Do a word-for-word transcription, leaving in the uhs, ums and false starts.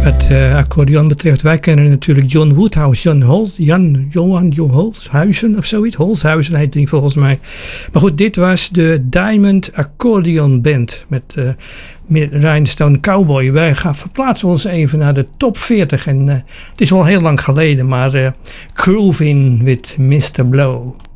Wat uh, accordeon betreft, wij kennen natuurlijk John Woodhouse, Jan Holz, Jan, Johan Jan Holzhuizen of zoiets. Holzhuizen heet hij volgens mij. Maar goed, dit was de Diamond Accordion Band met, uh, met Rhinestone Cowboy. Wij gaan verplaatsen ons even naar de top veertig. En uh, het is al heel lang geleden, maar uh, Groovin' with mister Blow.